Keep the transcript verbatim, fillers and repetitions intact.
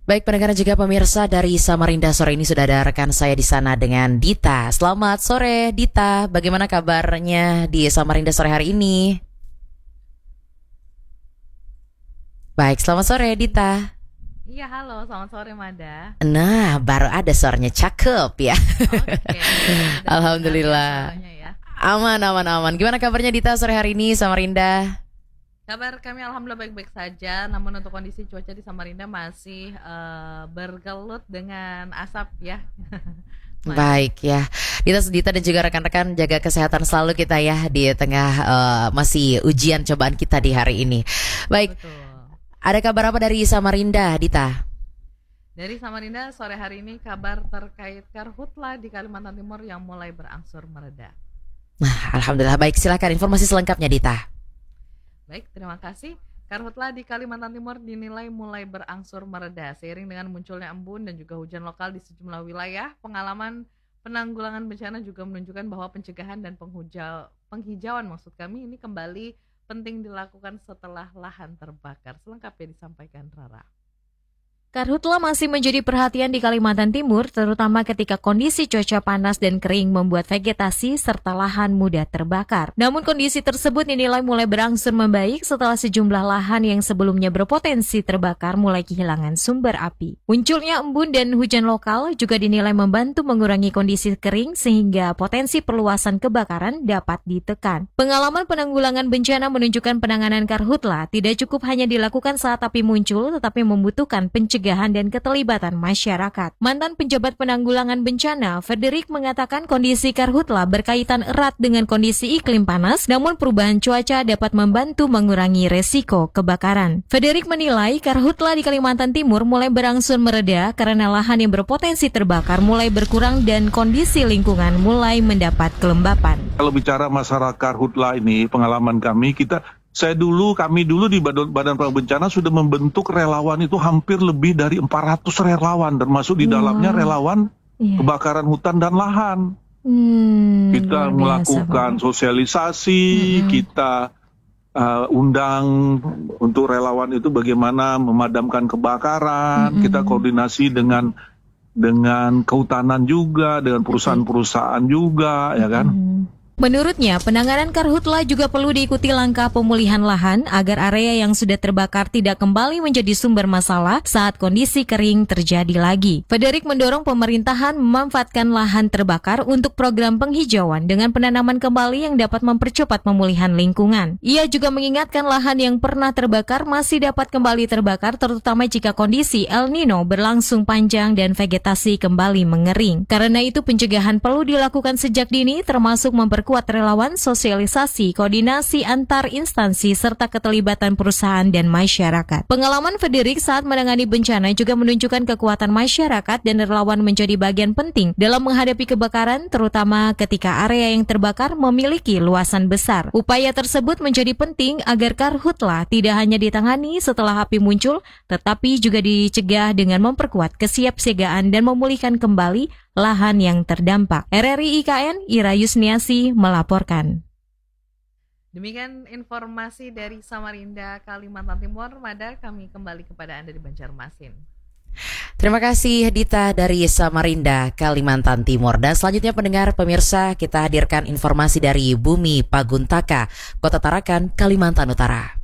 Baik pendengar juga pemirsa, dari Samarinda sore ini sudah ada rekan saya di sana dengan Dita. Selamat sore Dita, bagaimana kabarnya di Samarinda sore hari ini? Baik, selamat sore Dita. Iya, halo, selamat sore Mada. Nah, baru ada suaranya cakep ya. Oke, Alhamdulillah. ya. Aman, aman, aman. Gimana kabarnya Dita sore hari ini Samarinda? Kabar kami alhamdulillah baik-baik saja. Namun untuk kondisi cuaca di Samarinda masih uh, bergelut dengan asap ya. Baik ya, Dita, Dita dan juga rekan-rekan jaga kesehatan selalu kita ya di tengah uh, masih ujian cobaan kita di hari ini. Baik. Betul. Ada kabar apa dari Samarinda, Dita? Dari Samarinda sore hari ini kabar terkait karhutla di Kalimantan Timur yang mulai berangsur mereda. Nah, alhamdulillah. Baik, silakan informasi selengkapnya Dita. Baik, terima kasih. Karhutla di Kalimantan Timur dinilai mulai berangsur mereda seiring dengan munculnya embun dan juga hujan lokal di sejumlah wilayah. Pengalaman penanggulangan bencana juga menunjukkan bahwa pencegahan dan penghujau, penghijauan maksud kami ini kembali penting dilakukan setelah lahan terbakar. Selengkapnya disampaikan Rara. Karhutla masih menjadi perhatian di Kalimantan Timur, terutama ketika kondisi cuaca panas dan kering membuat vegetasi serta lahan mudah terbakar. Namun kondisi tersebut dinilai mulai berangsur membaik setelah sejumlah lahan yang sebelumnya berpotensi terbakar mulai kehilangan sumber api. Munculnya embun dan hujan lokal juga dinilai membantu mengurangi kondisi kering sehingga potensi perluasan kebakaran dapat ditekan. Pengalaman penanggulangan bencana menunjukkan penanganan karhutla tidak cukup hanya dilakukan saat api muncul, tetapi membutuhkan pencegahan dan keterlibatan masyarakat. Mantan penjabat penanggulangan bencana, Frederick mengatakan kondisi karhutla berkaitan erat dengan kondisi iklim panas, namun perubahan cuaca dapat membantu mengurangi resiko kebakaran. Frederick menilai karhutla di Kalimantan Timur mulai berangsur mereda karena lahan yang berpotensi terbakar mulai berkurang dan kondisi lingkungan mulai mendapat kelembapan. Kalau bicara masalah karhutla ini, pengalaman kami, kita Saya dulu, kami dulu di Badan, Badan Penanggulangan Bencana sudah membentuk relawan itu hampir lebih dari empat ratus relawan, termasuk di dalamnya relawan yeah. kebakaran hutan dan lahan. Hmm, kita melakukan biasa, sosialisasi, mm-hmm. kita uh, undang untuk relawan itu bagaimana memadamkan kebakaran, mm-hmm. kita koordinasi dengan dengan kehutanan juga, dengan perusahaan-perusahaan juga, ya kan. Mm-hmm. Menurutnya, penanganan karhutla juga perlu diikuti langkah pemulihan lahan agar area yang sudah terbakar tidak kembali menjadi sumber masalah saat kondisi kering terjadi lagi. Frederick mendorong pemerintahan memanfaatkan lahan terbakar untuk program penghijauan dengan penanaman kembali yang dapat mempercepat pemulihan lingkungan. Ia juga mengingatkan lahan yang pernah terbakar masih dapat kembali terbakar, terutama jika kondisi El Nino berlangsung panjang dan vegetasi kembali mengering. Karena itu pencegahan perlu dilakukan sejak dini, termasuk memperkuat kuat relawan, sosialisasi, koordinasi antar instansi, serta keterlibatan perusahaan dan masyarakat. Pengalaman Frederick saat menangani bencana juga menunjukkan kekuatan masyarakat dan relawan menjadi bagian penting dalam menghadapi kebakaran, terutama ketika area yang terbakar memiliki luasan besar. Upaya tersebut menjadi penting agar karhutla tidak hanya ditangani setelah api muncul, tetapi juga dicegah dengan memperkuat kesiapsiagaan dan memulihkan kembali lahan yang terdampak. R R I I K N, Ira Yusniasi melaporkan. Demikian informasi dari Samarinda, Kalimantan Timur. Mada, kami kembali kepada Anda di Banjarmasin. Terima kasih Dita dari Samarinda, Kalimantan Timur. Dan selanjutnya pendengar pemirsa, kita hadirkan informasi dari Bumi Paguntaka, Kota Tarakan, Kalimantan Utara.